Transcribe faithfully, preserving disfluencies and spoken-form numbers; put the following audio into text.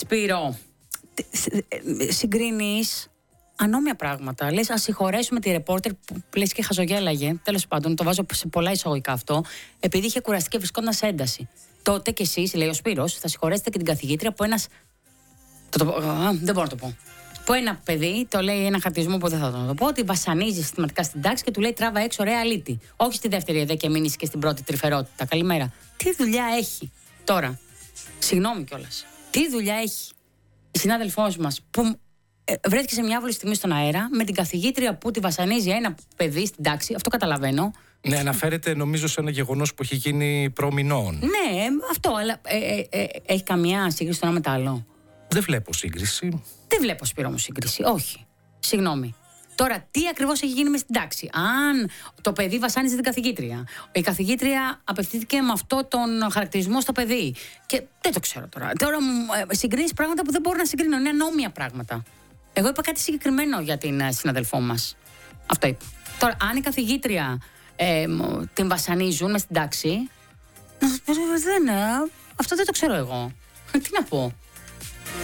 Σπύρο, συγκρίνεις ανώμια πράγματα. Λες, ας συγχωρέσουμε τη ρεπόρτερ που λες και χαζογέλαγε. Τέλος πάντων, το βάζω σε πολλά εισαγωγικά αυτό, επειδή είχε κουραστεί και βρισκόταν σε ένταση. Τότε κι εσείς, λέει ο Σπύρος, θα συγχωρέσετε και την καθηγήτρια που ένας. Το, το, α, δεν μπορώ να το πω. Που ένα παιδί, το λέει ένα χαρτισμό που δεν θα το πω, ότι βασανίζει συστηματικά στην τάξη και του λέει τράβα έξω, ρε αλήτη. Όχι στη δεύτερη εδώ και μείνει και στην πρώτη τρυφερότητα. Καλημέρα. Τι δουλειά έχει τώρα. Συγγνώμη κιόλας. Τι δουλειά έχει η συνάδελφός μας που ε, βρέθηκε σε μια άβολη στιγμή στον αέρα με την καθηγήτρια που τη βασανίζει ένα παιδί στην τάξη. Αυτό καταλαβαίνω. Ναι, αναφέρεται νομίζω σε ένα γεγονός που έχει γίνει προμηνών. Ναι, αυτό, αλλά ε, ε, ε, έχει καμία σύγκριση το ένα με το άλλο. Δεν βλέπω σύγκριση. Δεν βλέπω, Σπύρο μου, σύγκριση. Όχι. Συγγνώμη. Τώρα, τι ακριβώς έχει γίνει μες στην τάξη. Αν το παιδί βασάνιζε την καθηγήτρια, η απευθύνθηκε με αυτό τον χαρακτηρισμό στο παιδί. Και δεν το ξέρω τώρα. Τώρα μου συγκρίνεις πράγματα που δεν μπορώ να συγκρίνω. Είναι ανώμια πράγματα. Εγώ είπα κάτι συγκεκριμένο για την συναδελφό μας. Αυτό είπα. Τώρα, αν η καθηγήτρια ε, την βασανίζουν μες στην τάξη. Δεν, αυτό δεν το ξέρω εγώ. Τι να πω.